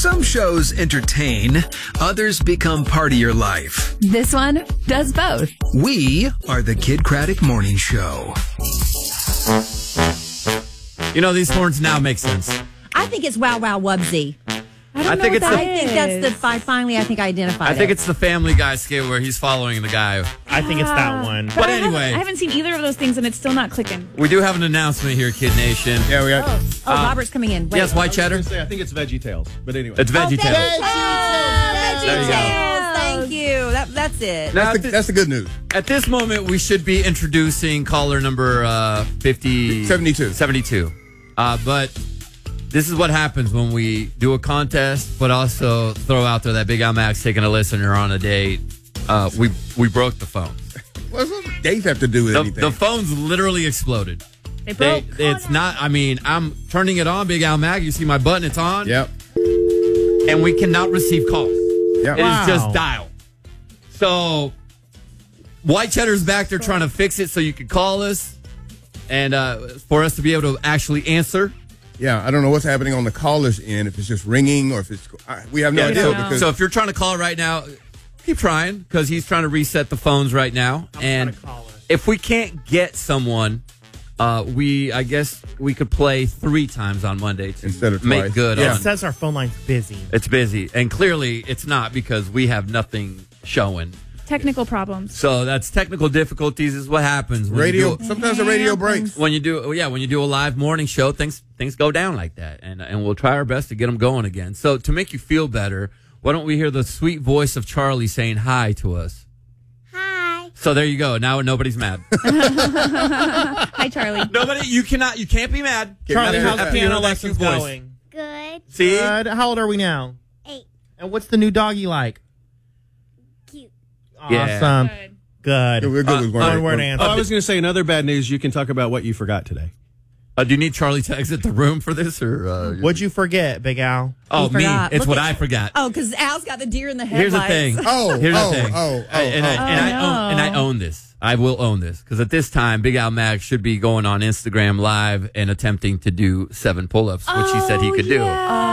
Some shows entertain, others become part of your life. This one does both. We are the Kid Craddock Morning Show. You know, these horns now make sense. I think it's Wow Wow Wubsy. I think that's the finally I think I identified I think it's the Family Guy skit where he's following the guy. I think it's that one. But anyway, I haven't seen either of those things, and it's still not clicking. we do have an announcement here, Kid Nation. Yeah, we got. Robert's coming in. Wait. Yes, White Cheddar. I think it's Veggie Tales, but anyway. It's Veggie Tales. There you go. Thank you. That's it. Now, That's the good news. at this moment, we should be introducing caller number 72. But this is what happens when we do a contest, but also throw out there that Big Al Mac's taking a listener on a date. We broke the phone. What does dates have to do with anything? The phone's literally exploded. They broke. It's not. I mean, I'm turning it on, Big Al Mac. You see my button? It's on. Yep. And we cannot receive calls. Yep. It is just dial. So White Cheddar's back there trying to fix it so you can call us and for us to be able to actually answer. Yeah, I don't know what's happening on the caller's end, if it's just ringing or if it's... we have no idea. Because So if you're trying to call right now, keep trying because he's trying to reset the phones right now. And if we can't get someone, I guess we could play 3 times on Monday to Instead of make twice. good It on. says our phone line's busy. It's busy. And clearly it's not because we have nothing showing. Technical problems. So that's technical difficulties is what happens. When radio. you do, Sometimes the radio breaks. when you do a live morning show, things go down like that. And we'll try our best to get them going again. So to make you feel better, why don't we hear the sweet voice of Charlie saying hi to us? Hi. So there you go. Now nobody's mad. Hi, Charlie. You can't be mad. Charlie, how's After the you hear piano that lessons cute voice. going? Good. See? Good. How old are we now? 8. And what's the new doggy like? Cute. Yeah. Awesome. Good. Good. We're good with One word answer. I was going to say another bad news. You can talk about what you forgot today. Do you need Charlie to exit the room for this? Or What'd you forget, Big Al? Oh, me. forgot. It's Look what at- I forgot. Oh, because Al's got the deer in the Here's headlights. the thing. Here's the thing. I own this. I will own this because at this time, Big Al Mac should be going on Instagram Live and attempting to do 7 pull-ups, which he said he could do.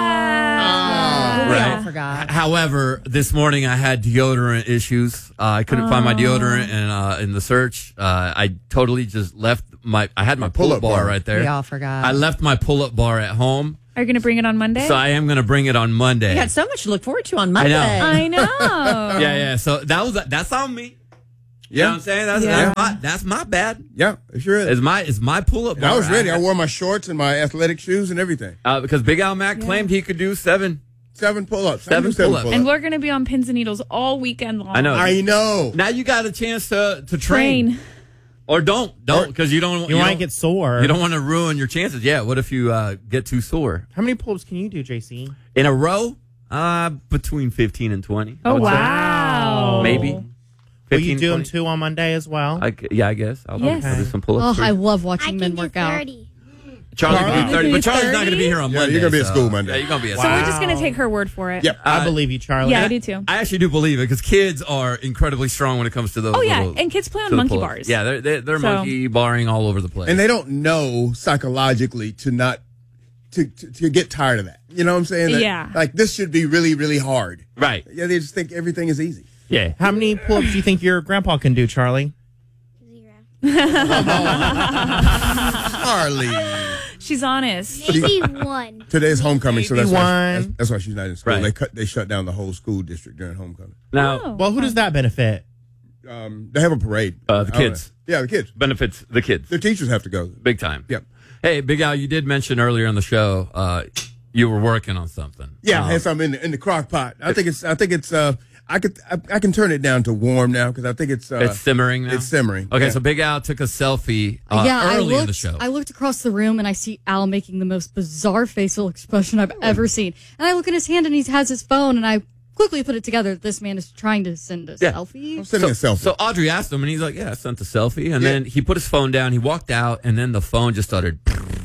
We Right. all forgot. However, this morning I had deodorant issues. I couldn't find my deodorant in the search. I totally just left I had my pull-up bar right there. We all forgot. I left my pull-up bar at home, Are you going to bring it on Monday? so I am going to bring it on Monday. We had so much to look forward to on Monday. I know. Yeah. So that's on me. You know what I'm saying? That's my bad. Yeah, it sure is. It's my pull-up And bar. I was ready. I wore my shorts and my athletic shoes and everything. Because Big Al Mac claimed he could do 7. 7 pull-ups. Seven pull-ups. And we're going to be on pins and needles all weekend long. I know. I know. Now you got a chance to train. Or don't because you don't. You might get sore. You don't want to ruin your chances. Yeah. What if you get too sore How many pull-ups can you do, JC? in a row? Between 15 and 20. I Oh, would say. wow. Maybe. Will 15, you do them 20. too on Monday as well? I guess. I'll Yes. do some pull-ups. Oh, I love watching I men can do work out. 30. Charlie can do 30, but Charlie's not 30? going to be here on Yeah, Monday. you're gonna be at so- school Monday. Yeah, you're going to be at So school. we're just going to take her word for it. Yep. I believe you, Charlie. Yeah, I do too. I actually do believe it because kids are incredibly strong when it comes to those. Oh, yeah. little- And kids play on to the monkey pull-ups. bars. Yeah, they're So- monkey barring all over the place. And they don't know psychologically to not to get tired of that. You know what I'm saying? That, Yeah. Like this should be really, really hard. Right. Yeah, they just think everything is easy. Yeah. How many pull-ups do you think your grandpa can do, Charlie? 0. Harley. She's honest. Maybe 1. Today's homecoming, so Maybe that's why, one. that's why she's not in school. Right. They shut down the whole school district during homecoming. Now, Oh. Well, who does that benefit? They have a parade. The I don't kids. know. Yeah, the kids. benefits the kids. The teachers have to go. Big time. Yep. Hey, Big Al, you did mention earlier on the show you were working on something. Yeah, I had something in the crock pot. I think it's I can turn it down to warm now because I think it's simmering now? It's simmering. Okay, Yeah. so Big Al took a selfie I early looked, in the show. I looked across the room and I see Al making the most bizarre facial expression I've ever seen. And I look at his hand and he has his phone and I quickly put it together. This man is trying to send a selfie. I'm sending a selfie. So Audrey asked him, and he's like, "Yeah, I sent the selfie." And then he put his phone down. He walked out, and then the phone just started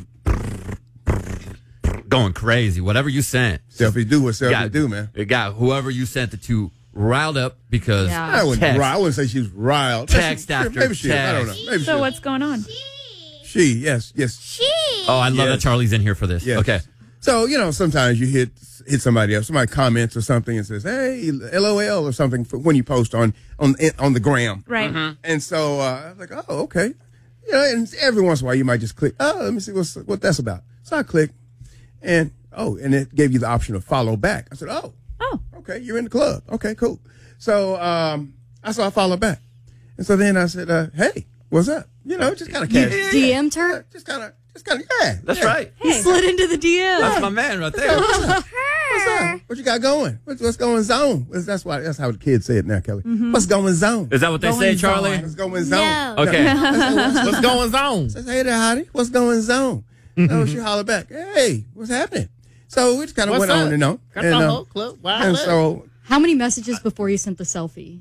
going crazy. Whatever you sent, selfies do what selfies do, man. It got whoever you sent it to riled up because I wouldn't say she was riled. Text after maybe she is. I don't know. text. Maybe So she what's going on? She, yes. Oh, I love Yes. that Charlie's in here for this. Yes. Okay. So, sometimes you hit somebody else, somebody comments or something and says, hey, LOL or something when you post on the gram. Right. And so I was like, oh, okay. And every once in a while you might just click, oh, let me see what that's about. So I click and it gave you the option of follow back. I said, oh, okay, you're in the club. Okay, cool. So I followed back. And so then I said, hey, what's up? Just kind of casual. DM'd her? Just kind of, yeah. That's yeah. right. He slid into the DM. That's my man right there. What's up? What you got going? What's going zone? That's how the kids say it now, Kelly. What's going zone? Is that what they say, Charlie? What's going zone? No. Okay. What's going on? Says, hey there, hottie. What's going zone? So she hollered back, hey, what's happening? So we just kind of went on and on. Got the whole club. Wow. And so, How many messages before you sent the selfie?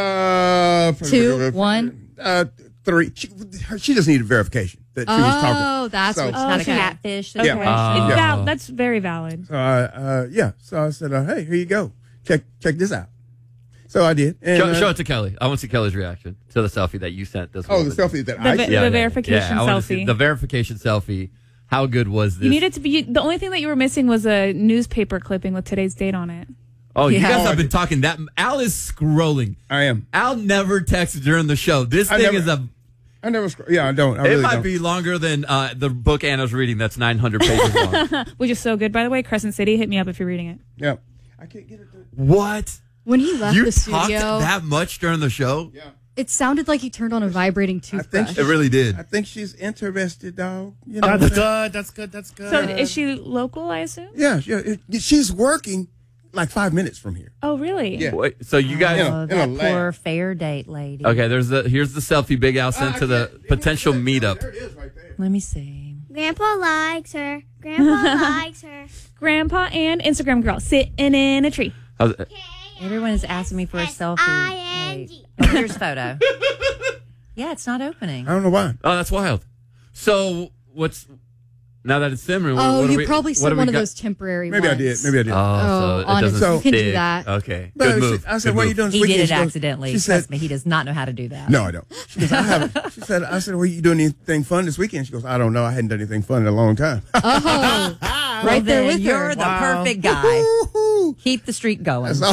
2, 1, 3. She just needed verification that she was talking. Oh, that's So- what. Not Okay. a catfish. Yeah. Yeah. That's very valid. So So I said, hey, here you go. Check this out. So I did. And, Show it to Kelly. I want to see Kelly's reaction to the selfie that you sent this Oh, woman. the selfie that The I vi- sent. the verification I want to see selfie. the verification selfie. How good was this? You needed to be. The only thing that you were missing was a newspaper clipping with today's date on it. Oh, you Yeah. guys have been talking that. Al is scrolling. I am. Al never texts during the show. This I thing never- is a. I never. Yeah, I don't. I It really might don't. be longer than the book Anna's reading. That's 900 pages long. Which is so good, by the way. Crescent City, hit me up if you're reading it. Yeah. I can't get it. What? When he left You the talked studio, that much during the show? Yeah. it sounded like he turned on a vibrating toothbrush. It really did. I think she's interested, dog. That's good. That's good. That's good. So is she local, I assume? Yeah. She's working like 5 minutes from here. Oh, really? Yeah. Wait, so you guys. Yeah. Oh, In a that lab. poor fair date lady. Okay, here's the selfie Big Al sent to the potential meetup. There it is right there. Let me see. Grandpa likes her. Grandpa likes her. Grandpa and Instagram girl sitting in a tree. How's it? Everyone is asking me for a selfie. S-I-N-G. Wait. Oh, here's photo. Yeah, it's not opening. I don't know why. Oh, that's wild. So what's now that it's simmering? Oh, what do you we- probably what sent do we one of got? those temporary Maybe I ones. did. Maybe I did. Oh, so it honestly, doesn't you can do stick. that. Okay, But good move. I said, Good what are you move. doing this He weekend? did it She goes- accidentally. She said, Trust me, he does not know how to do that. no, I don't. She goes, I haven't. I said, well, you doing anything fun this weekend? She goes, I don't know. I hadn't done anything fun in a long time. Oh, Well, right there then with you're her. the perfect guy. Keep the streak going. So,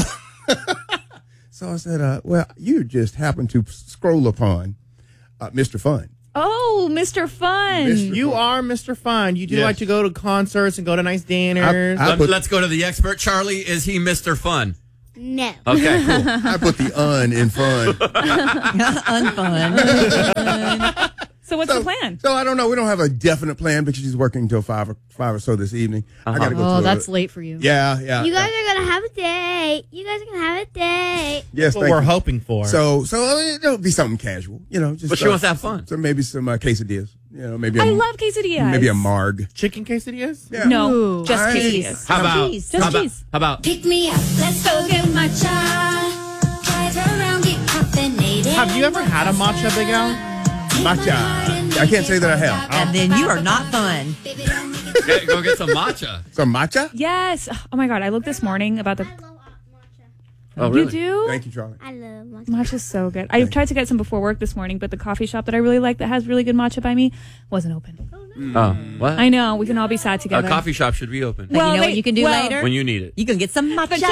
so I said, well, you just happened to scroll upon Mr. Fun. Oh, Mr. Fun. Mr. You are Mr. Fun. You do Yes. like to go to concerts and go to nice dinners. I put- Let's go to the expert. Charlie, is he Mr. Fun? No. Okay, cool. I put the in fun. Unfun. So what's the plan? So I don't know. We don't have a definite plan because she's working until 5 or so this evening. I got to go. Oh, to that's late for you. Yeah. You guys are going to have a date. You guys are going to have a date. Yes, That's what thank we're you. hoping for. So I mean, it'll be something casual, just. But she wants to have fun. So maybe some quesadillas, maybe. I love quesadillas. Maybe a marg. chicken quesadillas? Yeah. No, Ooh. just Nice. quesadillas. How about cheese. Just how about, cheese. how about Pick me up, let's go get matcha. Drive around, get caffeinated. Have you ever had a matcha, Big Al? Matcha. I can't say that I have. And then you are not fun. go get some matcha? Some matcha? Yes. Oh my God, I looked this morning about the. I love matcha. Oh, You really? do? Thank you, Charlie. I love matcha. Matcha's so good. I tried to get some before work this morning, but the coffee shop that I really like that has really good matcha by me wasn't open. Oh, what? I know. We can all be sad A together. coffee shop should be open But you know what you can do later? when you need it. You can get some matcha.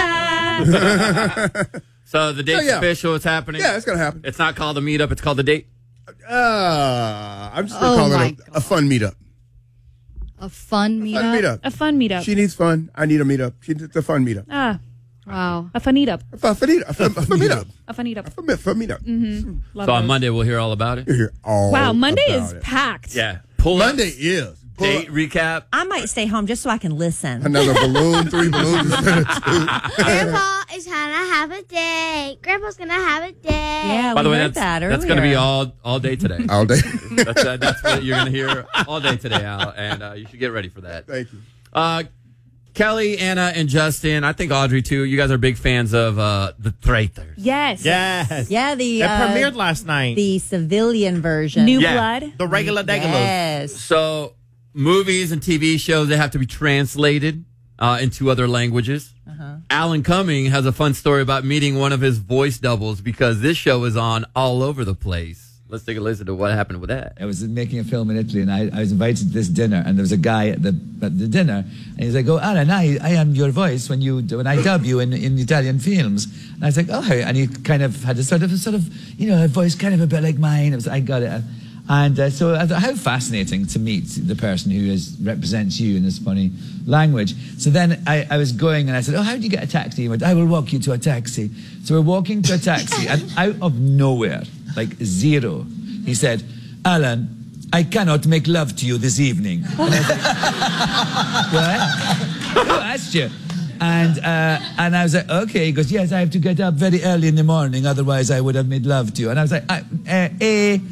So the date's yeah. official. It's happening. Yeah, it's gonna happen. It's not called a meetup. It's called the date. I'm just gonna Oh call my it a fun meetup. A fun meetup. Fun meetup. A fun meetup. She needs fun. I need a meetup. It's a fun meetup. Wow. A fun meetup. A fun meetup. A fun meetup. A fun meetup. A fun meetup. Love So on those. Monday we'll hear all about it. You hear all Wow, Monday about is it. packed. Yeah. Pull up, Monday is. Pull date up. recap. I might stay home just so I can listen. Another balloon, 3 balloons instead of 2. Grandpa is going to have a date. Grandpa's going to have a date. Yeah, By the we way, heard that that's going to be earlier. all day today. All day. That's what you're going to hear all day today, Al, and you should get ready for that. Thank you. Kelly, Anna, and Justin, I think Audrey too. You guys are big fans of the Traitors. Yes. Yes. Yeah, the That premiered last night. the civilian version. New Yeah. blood. the regular degulas. Yes. So movies and TV shows, they have to be translated into other languages. Alan Cumming has a fun story about meeting one of his voice doubles because this show is on all over the place. Let's take a listen to what happened with that. I was making a film in Italy, and I was invited to this dinner, and there was a guy at the dinner, and he's like, "Oh, Alan, I am your voice when I dub you in Italian films." And I was like, "Oh," and he kind of had a sort of a voice kind of a bit like mine. I got it. And so I thought, how fascinating to meet the person who represents you in this funny language. So then I was going, and I said, "Oh, how do you get a taxi?" He went, "I will walk you to a taxi." So we're walking to a taxi, and out of nowhere, like zero, he said, "Alan, I cannot make love to you this evening." And I was like, "What? Who asked you?" And I was like, "Okay." He goes, "Yes, I have to get up very early in the morning, otherwise I would have made love to you." And I was like, A,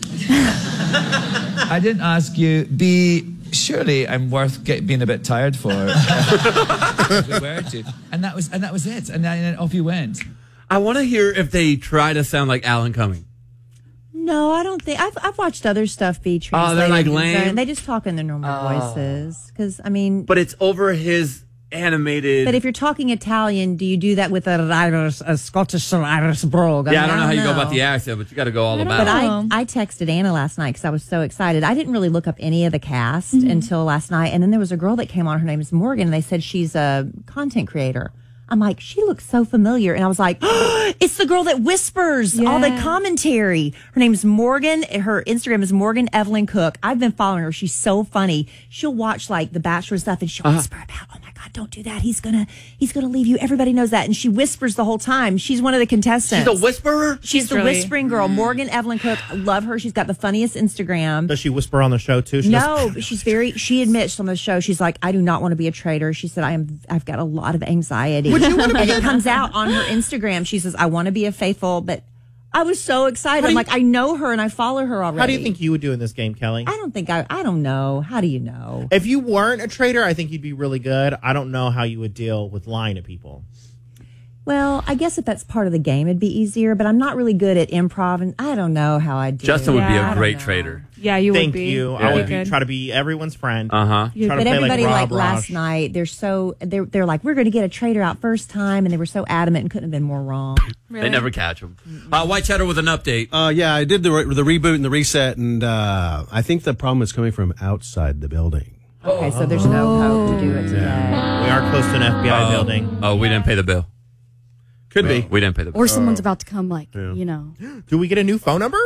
I didn't ask you. B, surely I'm worth being a bit tired for. If we were to. And that was it. And then off you went. I want to hear if they try to sound like Alan Cumming. No, I don't think. I've watched other stuff be translated. Oh, they're like lame? They just talk in their normal voices. Because, I mean. But it's over his animated. But if you're talking Italian, do you do that with a Scottish Irish brogue? Yeah, I don't know how you go about the accent, but you got to go all about it. But I texted Anna last night because I was so excited. I didn't really look up any of the cast until last night. And then there was a girl that came on. Her name is Morgan. And they said she's a content creator. I'm like, she looks so familiar. And I was like, oh, it's the girl that whispers all the commentary. Her name's Morgan. Her Instagram is Morgan Evelyn Cook. I've been following her. She's so funny. She'll watch like The Bachelor stuff and she'll whisper about, "Oh my God, don't do that. He's gonna leave you." Everybody knows that. And she whispers the whole time. She's one of the contestants. She's a whisperer? She's the whispering girl. Morgan Evelyn Cook. I love her. She's got the funniest Instagram. Does she whisper on the show too? But she admits on the show, she's like, "I do not want to be a traitor." She said, I've got a lot of anxiety. And it comes out on her Instagram. She says, "I want to be a faithful," but I was so excited. I'm like, I know her and I follow her already. How do you think you would do in this game, Kelly? I don't know. How do you know? If you weren't a traitor, I think you'd be really good. I don't know how you would deal with lying to people. Well, I guess if that's part of the game, it'd be easier, but I'm not really good at improv, and I don't know how I'd do Justin would be a I great don't know. trader. Yeah, you Thank would be. you. Yeah. I would try to be everyone's friend. Uh-huh. But everybody like last night, they're like, "We're going to get a traitor out first time," and they were so adamant and couldn't have been more wrong. They never catch him. White Cheddar with an update. Yeah, I did the reboot and the reset, and I think the problem is coming from outside the building. Okay, so there's no hope to do it today. We are close to an FBI building. Oh, we didn't pay the bill. Could be. We didn't pay the bill. Or someone's about to come, like, you know. Do we get a new phone number?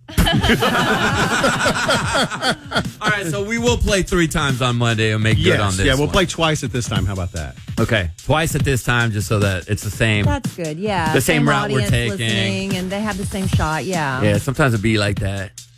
All right, so we will play 3 times on Monday and make good on this. Yeah, we'll play twice at this time. How about that? Okay, twice at this time, just so that it's the same. That's good, yeah. The same route we're audience taking. listening, and they have the same shot, yeah. Yeah, sometimes it'd be like that.